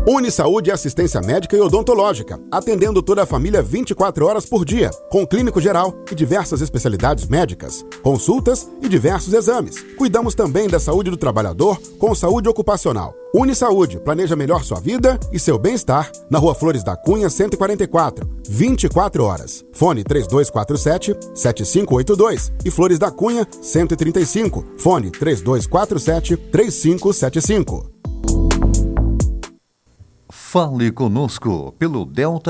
Unisaúde é assistência médica e odontológica, atendendo toda a família 24 horas por dia, com clínico geral e diversas especialidades médicas, consultas e diversos exames. Cuidamos também da saúde do trabalhador com saúde ocupacional. Unisaúde planeja melhor sua vida e seu bem-estar na Rua Flores da Cunha, 144, 24 horas. Fone 3247-7582 e Flores da Cunha, 135, fone 3247-3575. Fale conosco pelo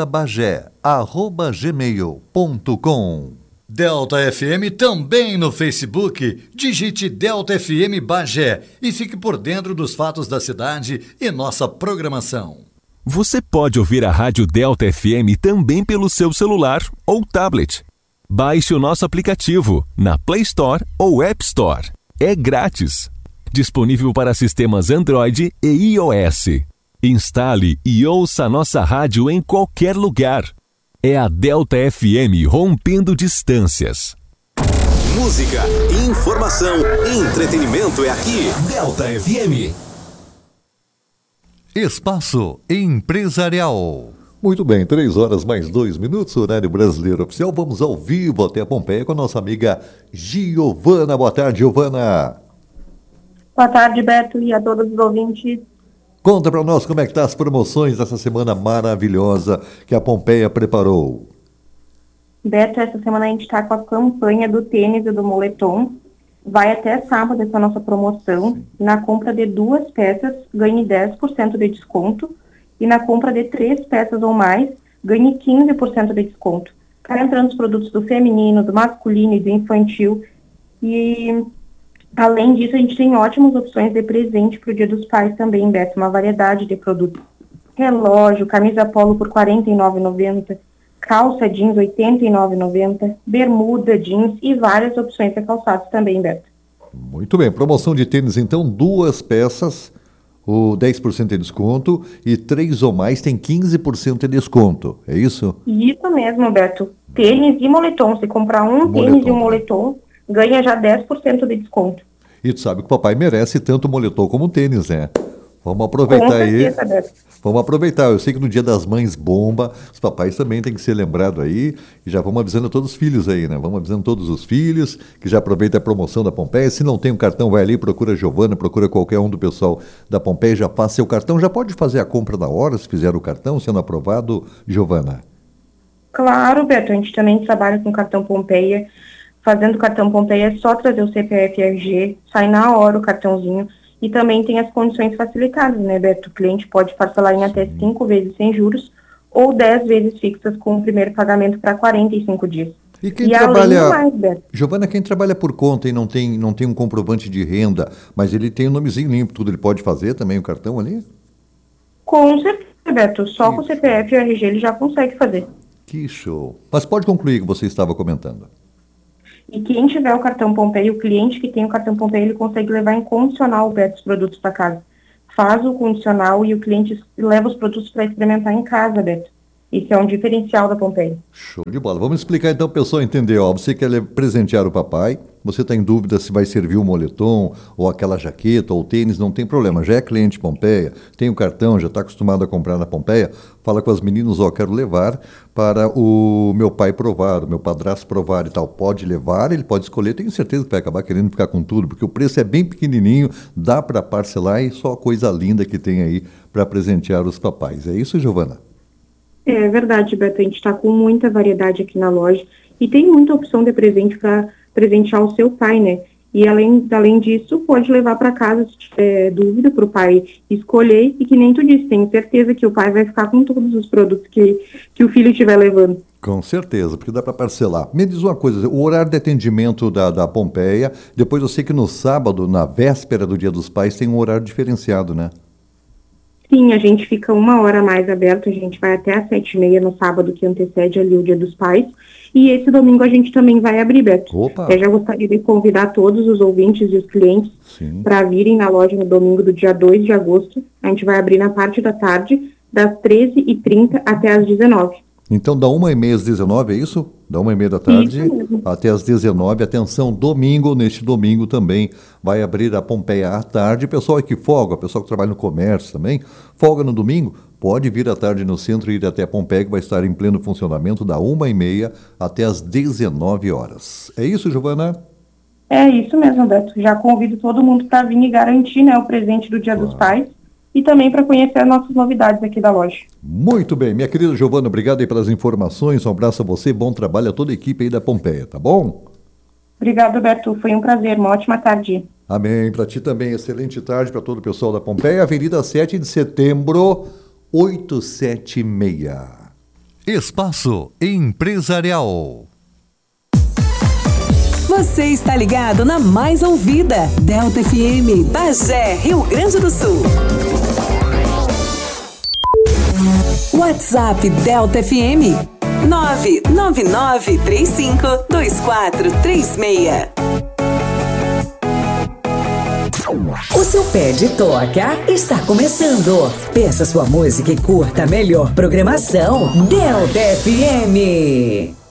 deltabagé@gmail.com. Delta FM também no Facebook. Digite Delta FM Bagé e fique por dentro dos fatos da cidade e nossa programação. Você pode ouvir a Rádio Delta FM também pelo seu celular ou tablet. Baixe o nosso aplicativo na Play Store ou App Store. É grátis. Disponível para sistemas Android e iOS. Instale e ouça a nossa rádio em qualquer lugar. É a Delta FM rompendo distâncias. Música, informação e entretenimento é aqui. Delta FM. Espaço Empresarial. Muito bem, 3 horas mais 2 minutos, horário brasileiro oficial. Vamos ao vivo até a Pompeia com a nossa amiga Giovana. Boa tarde, Giovana. Boa tarde, Beto, e a todos os ouvintes. Conta para nós como é que tá as promoções dessa semana maravilhosa que a Pompeia preparou. Beto, essa semana a gente está com a campanha do tênis e do moletom. Vai até sábado essa nossa promoção. Na compra de 2 peças, ganhe 10% de desconto. E na compra de 3 peças ou mais, ganhe 15% de desconto. Está entrando os produtos do feminino, do masculino e do infantil. E além disso, a gente tem ótimas opções de presente para o Dia dos Pais também, Beto. Uma variedade de produtos. Relógio, camisa polo por R$ 49,90, calça jeans R$ 89,90, bermuda jeans e várias opções de calçados também, Beto. Muito bem, promoção de tênis então, 2 peças, o 10% de desconto e 3 ou mais tem 15% de desconto, é isso? Isso mesmo, Beto. Tênis e moletom. Se comprar um tênis e um moletom, ganha já 10% de desconto. E tu sabe que o papai merece tanto moletom como tênis, né? Vamos aproveitar aí. Vamos aproveitar. Eu sei que no Dia das Mães bomba, os papais também têm que ser lembrados aí. E já vamos avisando a todos os filhos aí, né? Vamos avisando todos os filhos que já aproveita a promoção da Pompeia. Se não tem um cartão, vai ali, procura a Giovana, procura qualquer um do pessoal da Pompeia, já passa seu cartão. Já pode fazer a compra na hora, se fizer o cartão, sendo aprovado, Giovana? Claro, Beto. A gente também trabalha com cartão Pompeia. Fazendo cartão Pompeia é só trazer o CPF e RG, sai na hora o cartãozinho. E também tem as condições facilitadas, né, Beto? O cliente pode parcelar em até 5 vezes sem juros ou 10 vezes fixas com o primeiro pagamento para 45 dias. E quem e trabalha, além do mais, Beto, Giovana, quem trabalha por conta e não tem um comprovante de renda, mas ele tem um nomezinho limpo, tudo, ele pode fazer também o cartão ali? com certeza, Beto. Só com o CPF e o RG ele já consegue fazer. Que show. Mas pode concluir o que você estava comentando. E quem tiver o cartão Pompeia, o cliente que tem o cartão Pompeia, ele consegue levar em condicional, Beto, os produtos para casa. Faz o condicional e o cliente leva os produtos para experimentar em casa, Beto. Isso é um diferencial da Pompeia. Show de bola. Vamos explicar então, pessoal, entender. Ó, você quer presentear o papai, você está em dúvida se vai servir o moletom, ou aquela jaqueta, ou o tênis, não tem problema. Já é cliente Pompeia, tem o cartão, já está acostumado a comprar na Pompeia, fala com as meninas, ó, quero levar para o meu pai provar, o meu padrasto provar e tal. Pode levar, ele pode escolher, tenho certeza que vai acabar querendo ficar com tudo, porque o preço é bem pequenininho, dá para parcelar e só coisa linda que tem aí para presentear os papais. É isso, Giovana? É verdade, Beto. A gente está com muita variedade aqui na loja e tem muita opção de presente para presentear o seu pai, né? E além disso, pode levar para casa se tiver dúvida para o pai escolher e que nem tu disse, tenho certeza que o pai vai ficar com todos os produtos que o filho estiver levando. Com certeza, porque dá para parcelar. Me diz uma coisa, o horário de atendimento da Pompeia, depois eu sei que no sábado, na véspera do Dia dos Pais, tem um horário diferenciado, né? Sim, a gente fica 1 hora mais aberto, a gente vai até às 7h30 no sábado, que antecede ali o Dia dos Pais. E esse domingo a gente também vai abrir, Beto. Opa. Eu já gostaria de convidar todos os ouvintes e os clientes para virem na loja no domingo do dia 2 de agosto. A gente vai abrir na parte da tarde, das 13h30 até às 19h. Então, da 1h30 às 19h, é isso? Da 1h30 da tarde até às 19h. Atenção, domingo, neste domingo também vai abrir a Pompeia à tarde. Pessoal que folga, pessoal que trabalha no comércio também, folga no domingo, pode vir à tarde no centro e ir até a Pompeia, que vai estar em pleno funcionamento da 1h30 até às 19h. É isso, Giovana? É isso mesmo, Beto. Já convido todo mundo para vir e garantir, né, o presente do Dia dos Pais e também para conhecer as nossas novidades aqui da loja. Muito bem. Minha querida Giovana, obrigado aí pelas informações. Um abraço a você, bom trabalho a toda a equipe aí da Pompeia, tá bom? Obrigado, Beto. Foi um prazer. Uma ótima tarde. Amém. Para ti também, excelente tarde para todo o pessoal da Pompeia. Avenida 7 de Setembro, 876. Espaço Empresarial. Você está ligado na mais ouvida, Delta FM, Bagé, Rio Grande do Sul. WhatsApp Delta FM 999352436. O seu pé de toca está começando. Peça sua música e curta a melhor programação. Delta FM.